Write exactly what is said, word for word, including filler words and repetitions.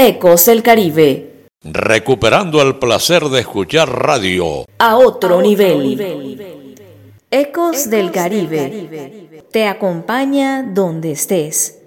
Ecos del Caribe. Recuperando el placer de escuchar radio a otro, a otro nivel. nivel. Ecos, Ecos del Caribe. Del Caribe te acompaña donde estés.